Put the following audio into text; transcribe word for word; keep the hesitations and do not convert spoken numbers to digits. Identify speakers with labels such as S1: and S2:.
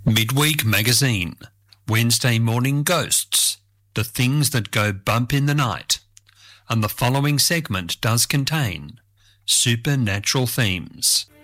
S1: Midweek Magazine, Wednesday Morning Ghosts, The Things That Go Bump in the Night, and the following segment does contain supernatural themes.